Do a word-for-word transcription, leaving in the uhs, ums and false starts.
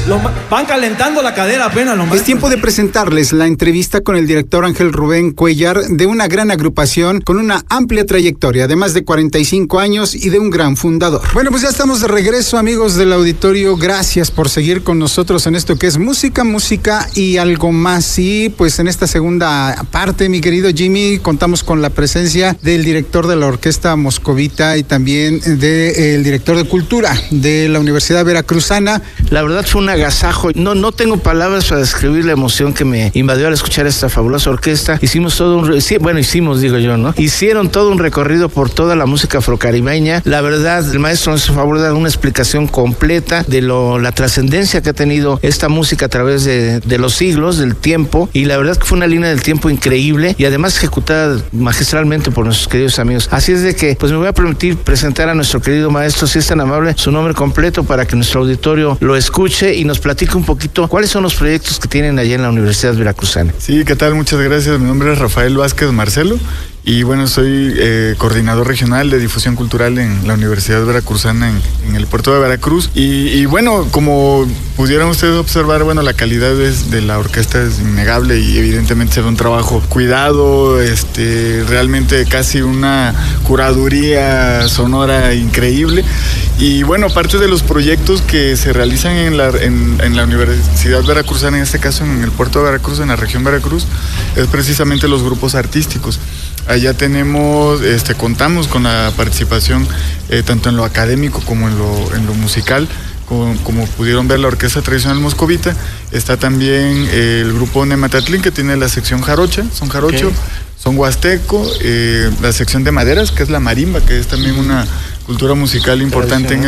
Los van calentando la cadera apenas. Los es tiempo de presentarles la entrevista con el director Ángel Rubén Cuellar de una gran agrupación con una amplia trayectoria de más de cuarenta y cinco años y de un gran fundador. Bueno, pues ya estamos de regreso, amigos del auditorio. Gracias por seguir con nosotros en esto que es música, música y algo más. Y pues en esta segunda parte, mi querido Jimmy, contamos con la presencia del director de la Orquesta Moscovita y también del director de Cultura de la Universidad Veracruzana. La verdad fue un agasajo. No, no tengo palabras para describir la emoción que me invadió al escuchar esta fabulosa orquesta. Hicimos todo un... Bueno, hicimos, digo yo, ¿no? Hicieron todo un recorrido por toda la música afrocaribeña. La verdad, el maestro nos hizo favor de dar una explicación completa de lo, la trascendencia que ha tenido esta música a través de, de los siglos, del tiempo. Y la verdad que fue una línea del tiempo increíble y además ejecutada magistralmente por nuestros queridos amigos. Así es de que, pues me voy a permitir presentar a nuestro querido maestro, si es tan amable, su nombre completo para que nuestro auditorio lo escuche y nos platique un poquito cuáles son los proyectos que tienen allá en la Universidad Veracruzana. Sí, ¿qué tal? Muchas gracias. Mi nombre es Rafael Vázquez Marcelo y bueno, soy eh, coordinador regional de difusión cultural en la Universidad Veracruzana en, en el puerto de Veracruz y, y bueno, como pudieron ustedes observar, bueno, la calidad es, de la orquesta es innegable y evidentemente será un trabajo cuidado, este, realmente casi una curaduría sonora increíble. Y bueno, parte de los proyectos que se realizan en la, en, en la Universidad Veracruzana, en este caso en el puerto de Veracruz, en la región Veracruz, es precisamente los grupos artísticos. Allá tenemos, este, contamos con la participación eh, tanto en lo académico como en lo, en lo musical. Como, como pudieron ver, la Orquesta Tradicional Moscovita. Está también eh, el grupo Nematatlín, que tiene la sección jarocha, son jarocho, okay. Son huasteco, eh, la sección de maderas, que es la marimba, que es también una cultura musical importante en